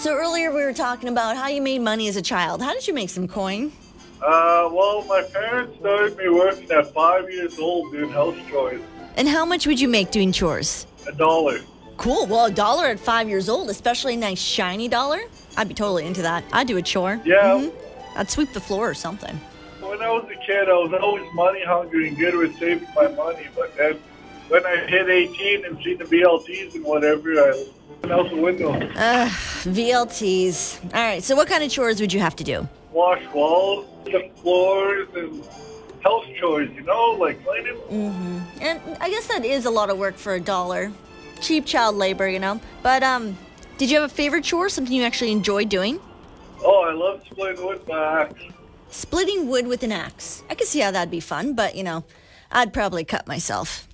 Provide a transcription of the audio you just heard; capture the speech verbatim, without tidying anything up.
So earlier we were talking about how you made money as a child. How did you make some coin? Uh, well, my parents started me working at five years old doing house chores. And how much would you make doing chores? A dollar. Cool. Well, a dollar at five years old, especially a nice shiny dollar. I'd be totally into that. I'd do a chore. Yeah. Mm-hmm. I'd sweep the floor or something. When I was a kid, I was always money hungry and good with saving my money. But then when I hit eighteen and seen the V L Ts and whatever, I went out the window. Ugh, V L Ts. All right, so what kind of chores would you have to do? Wash walls, the floors, and house chores, you know, like cleaning. Mm-hmm. And I guess that is a lot of work for a dollar. Cheap child labor, you know. But um, did you have a favorite chore, something you actually enjoyed doing? Oh, I love splitting wood by axe. Splitting wood with an axe. I could see how that'd be fun, but, you know, I'd probably cut myself.